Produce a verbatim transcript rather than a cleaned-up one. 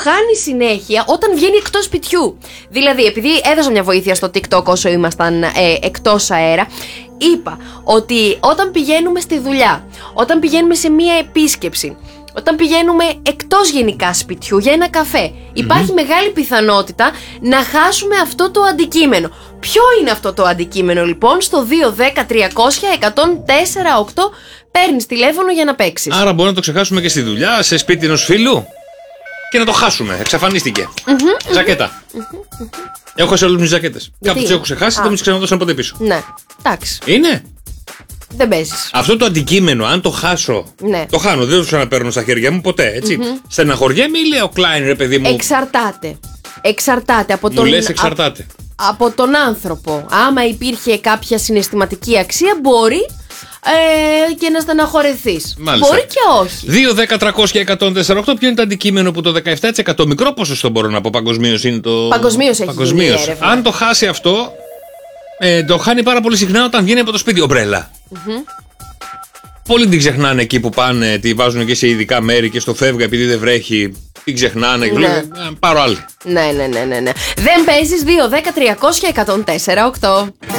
χάνει συνέχεια όταν βγαίνει εκτός σπιτιού. Δηλαδή, επειδή έδωσα μια βοήθεια στο TikTok όσο ήμασταν ε, εκτός αέρα, είπα ότι όταν πηγαίνουμε στη δουλειά, όταν πηγαίνουμε σε μια επίσκεψη, όταν πηγαίνουμε εκτός γενικά σπιτιού για ένα καφέ, υπάρχει mm-hmm. μεγάλη πιθανότητα να χάσουμε αυτό το αντικείμενο. Ποιο είναι αυτό το αντικείμενο λοιπόν? Στο δύο δέκα τριακόσια εκατόν τέσσερα οκτώ παίρνεις τηλέφωνο για να παίξεις. Άρα μπορεί να το ξεχάσουμε και στη δουλειά, σε σπίτι ενός φίλου και να το χάσουμε. Εξαφανίστηκε. Mm-hmm, ζακέτα. Mm-hmm, mm-hmm. Έχω σε όλες τις ζακέτες. Κάπου τις έχω ξεχάσει, δεν μου τις ξαναδώσαν ποτέ πίσω. Ναι, εντάξει. Είναι. Δεν παίζεις. Αυτό το αντικείμενο, αν το χάσω, ναι. το χάνω, δεν το ξαναπαίρνω στα χέρια μου ποτέ, έτσι. Mm-hmm. Στεναχωριέμαι ή λέω Klein, ρε παιδί μου? Εξαρτάται. Εξαρτάται από μου τον... λες εξαρτάται. Α, από τον άνθρωπο. Άμα υπήρχε κάποια συναισθηματική αξία, μπορεί ε, και να στεναχωρεθείς. Μπορεί και όχι. δύο δέκα τριακόσια εκατόν τέσσερα οκτώ. Ποιο είναι το αντικείμενο που το δεκαεπτά τοις εκατό, μικρό ποσοστό μπορώ να πω, παγκοσμίως είναι το. Παγκοσμίως έχει γίνει έρευνα. Αν το χάσει αυτό, ε, το χάνει πάρα πολύ συχνά όταν βγαίνει από το σπίτι. Ομπρέλα. Mm-hmm. Πολλοί την ξεχνάνε εκεί που πάνε, τη βάζουν και σε ειδικά μέρη και στο φεύγα επειδή δεν βρέχει. Την ξεχνάνε και λένε πάρω άλλη. Ναι, ναι, ναι, ναι, ναι. Δεν παίζεις δύο δέκα τριακόσια εκατόν τέσσερα οκτώ.